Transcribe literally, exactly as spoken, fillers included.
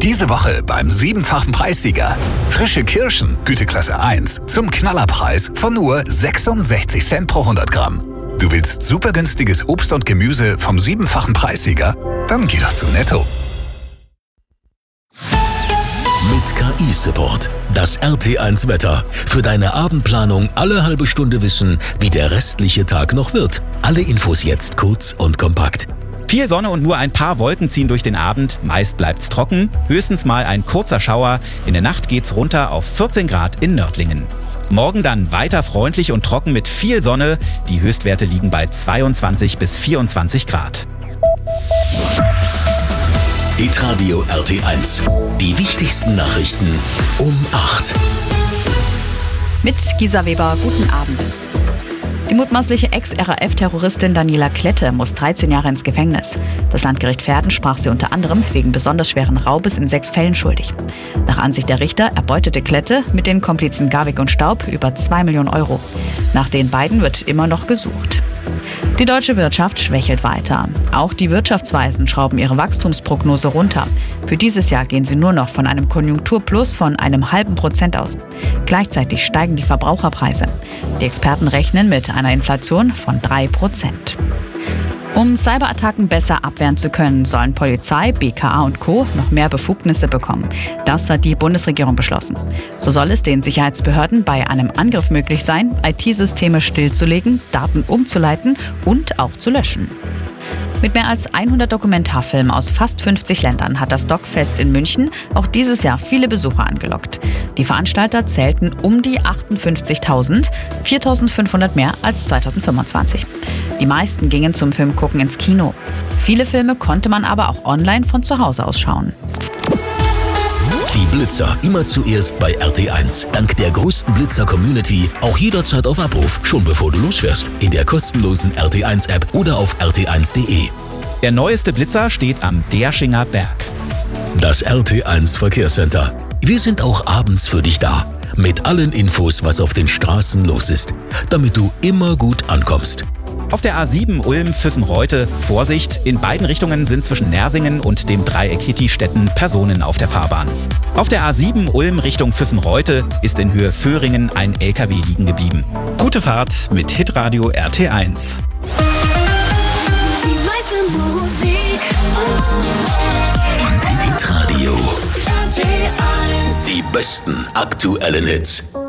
Diese Woche beim siebenfachen Preissieger. Frische Kirschen, Güteklasse eins, zum Knallerpreis von nur sechsundsechzig Cent pro hundert Gramm. Du willst super günstiges Obst und Gemüse vom siebenfachen Preissieger? Dann geh doch zu Netto. Mit K I-Support. Das R T eins Wetter. Für deine Abendplanung alle halbe Stunde wissen, wie der restliche Tag noch wird. Alle Infos jetzt kurz und kompakt. Viel Sonne und nur ein paar Wolken ziehen durch den Abend. Meist bleibt's trocken, höchstens mal ein kurzer Schauer. In der Nacht geht's runter auf vierzehn Grad in Nördlingen. Morgen dann weiter freundlich und trocken mit viel Sonne. Die Höchstwerte liegen bei zweiundzwanzig bis vierundzwanzig Grad. Hitradio R T eins. Die wichtigsten Nachrichten um acht. Mit Gisa Weber, guten Abend. Die mutmaßliche Ex-R A F-Terroristin Daniela Klette muss dreizehn Jahre ins Gefängnis. Das Landgericht Verden sprach sie unter anderem wegen besonders schweren Raubes in sechs Fällen schuldig. Nach Ansicht der Richter erbeutete Klette mit den Komplizen Garwig und Staub über zwei Millionen Euro. Nach den beiden wird immer noch gesucht. Die deutsche Wirtschaft schwächelt weiter. Auch die Wirtschaftsweisen schrauben ihre Wachstumsprognose runter. Für dieses Jahr gehen sie nur noch von einem Konjunkturplus von einem halben Prozent aus. Gleichzeitig steigen die Verbraucherpreise. Die Experten rechnen mit einer Inflation von drei Prozent. Um Cyberattacken besser abwehren zu können, sollen Polizei, B K A und Co. noch mehr Befugnisse bekommen. Das hat die Bundesregierung beschlossen. So soll es den Sicherheitsbehörden bei einem Angriff möglich sein, I T-Systeme stillzulegen, Daten umzuleiten und auch zu löschen. Mit mehr als hundert Dokumentarfilmen aus fast fünfzig Ländern hat das Doc-Fest in München auch dieses Jahr viele Besucher angelockt. Die Veranstalter zählten um die achtundfünfzigtausend, viertausendfünfhundert mehr als zweitausendfünfundzwanzig. Die meisten gingen zum Filmgucken ins Kino. Viele Filme konnte man aber auch online von zu Hause aus schauen. Die Blitzer immer zuerst bei R T eins. Dank der größten Blitzer-Community auch jederzeit auf Abruf, schon bevor du losfährst. In der kostenlosen R T eins App oder auf r t eins punkt de. Der neueste Blitzer steht am Derschinger Berg. Das R T eins Verkehrscenter. Wir sind auch abends für dich da. Mit allen Infos, was auf den Straßen los ist. Damit du immer gut ankommst. Auf der A sieben Ulm-Füssen-Reute, Vorsicht, in beiden Richtungen sind zwischen Nersingen und dem Dreieck Hittistetten Personen auf der Fahrbahn. Auf der A sieben Ulm Richtung Füssen-Reute ist in Höhe Föhringen ein L K W liegen geblieben. Gute Fahrt mit Hitradio R T eins. Die meiste Musik. Hitradio. R T eins. Die besten aktuellen Hits.